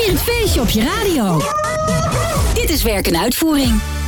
Vier het feestje op je radio. Dit is Werk en Uitvoering.